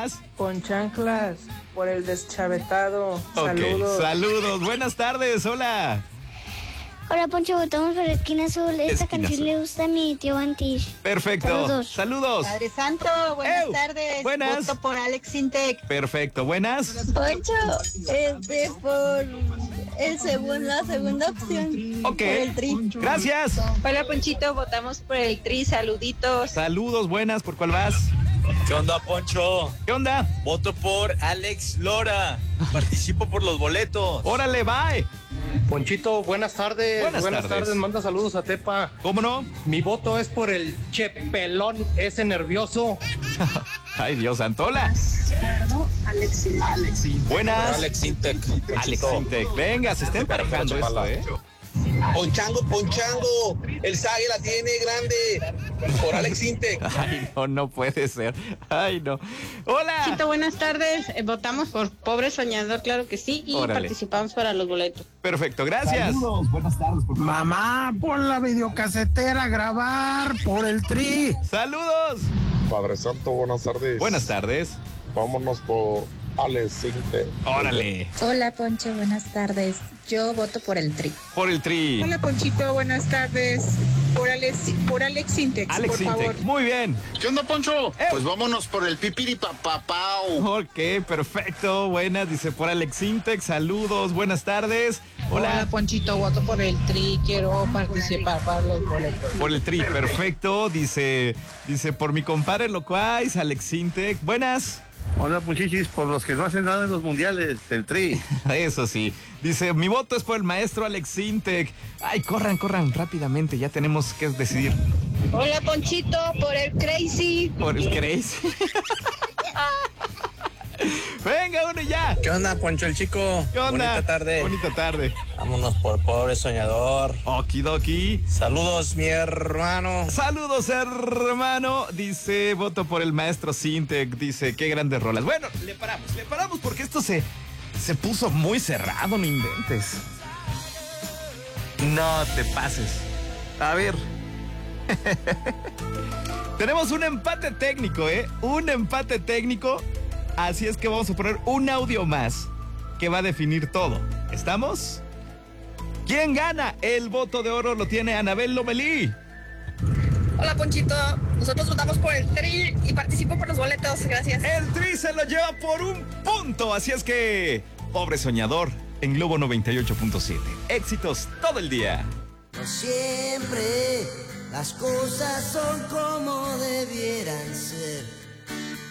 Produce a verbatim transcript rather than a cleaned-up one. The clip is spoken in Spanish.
Buenas. Con chanclas, por el deschavetado. Okay. Saludos. Saludos, buenas tardes, hola. Hola, Poncho, votamos por Esquina Azul. Esta Esquina canción Azul. le gusta a mi tío Antish. Perfecto. Saludos. Saludos. Padre Santo, buenas Ew. tardes. Buenas. Voto por Alex Intec. Perfecto, buenas. Poncho, este por el segundo, la segunda opción. Ok. Por el tri. Gracias. Hola, Ponchito, votamos por el tri. Saluditos. Saludos, buenas, ¿por cuál vas? ¿Qué onda, Poncho? ¿Qué onda? Voto por Alex Lora. Participo por los boletos. Órale, bye. Ponchito, buenas tardes. Buenas Buenas, tardes. tardes. Manda saludos a Tepa. ¿Cómo no? Mi voto es por el Chepelón, ese nervioso. Ay, Dios, Antola. Alex, Alex. Buenas. Alex Intec. Alex Intec. Venga, se está emparejando esto, ¿eh? Ponchango, Ponchango, el Sague la tiene grande por Alex Intec. Ay, no, no puede ser. Ay, no. Hola. Chito, buenas tardes. Eh, votamos por Pobre Soñador, claro que sí, y Órale. participamos para los boletos. Perfecto, gracias. Mamá, pon la videocasetera a grabar por el tri. Saludos. Padre Santo, buenas tardes. Buenas tardes. Vámonos por Alex Intec. Órale. Hola, Poncho, buenas tardes. Yo voto por el tri. Por el tri. Hola, Ponchito, buenas tardes. Por Alex, por Alex Intec, Alex por Intec. favor. Muy bien. ¿Qué onda, Poncho? Eh. Pues vámonos por el pipiripapapau. Ok, perfecto. Buenas, dice por Alex Intec. Saludos, buenas tardes. Hola. Ponchito, voto por el tri. Quiero participar para los boletos. Por el tri, perfecto. Dice, dice por mi compadre Locuaz, Alex Intec. Buenas. Hola, Ponchichis, por los que no hacen nada en los mundiales, el tri. Eso sí. Dice, mi voto es por el maestro Alex Intec. Ay, corran, corran rápidamente. Ya tenemos que decidir. Hola, Ponchito, por el Crazy. Por el Crazy. Venga, uno ya. ¿Qué onda, Poncho el Chico? ¿Qué onda? Bonita tarde. Bonita tarde. Vámonos por Pobre Soñador. Okidoki. Saludos, mi hermano. Saludos, hermano. Dice, voto por el maestro Sintec. Dice, qué grandes rolas. Bueno, le paramos, le paramos porque esto se, se puso muy cerrado, no inventes. No te pases. A ver. Tenemos un empate técnico, ¿eh? Un empate técnico. Así es que vamos a poner un audio más que va a definir todo. ¿Estamos? ¿Quién gana? El voto de oro lo tiene Anabel Lomelí. Hola, Ponchito. Nosotros votamos por el tri y participo por los boletos. Gracias. El Tri se lo lleva por un punto. Así es que, Pobre Soñador, en Globo noventa y ocho punto siete. Éxitos todo el día. No siempre las cosas son como debieran ser.